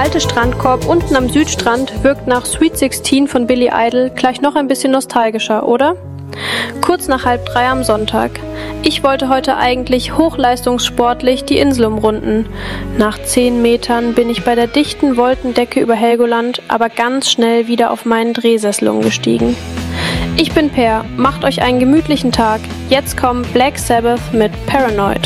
alte Strandkorb unten am Südstrand wirkt nach Sweet 16 von Billy Idol gleich noch ein bisschen nostalgischer, oder? Kurz nach 2:30 am Sonntag. Ich wollte heute eigentlich hochleistungssportlich die Insel umrunden. Nach 10 Metern bin ich bei der dichten Wolkendecke über Helgoland aber ganz schnell wieder auf meinen Drehsessel umgestiegen. Ich bin Per, macht euch einen gemütlichen Tag. Jetzt kommt Black Sabbath mit Paranoid.